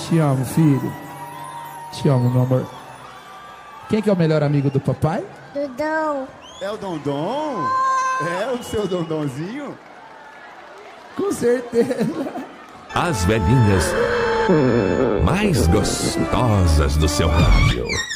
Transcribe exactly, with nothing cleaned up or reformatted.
Te amo, filho. Te amo, meu amor. Quem que é o melhor amigo do papai? Dudão. É o Dondon? É o seu Dondonzinho? Com certeza. As velhinhas mais gostosas do seu rádio.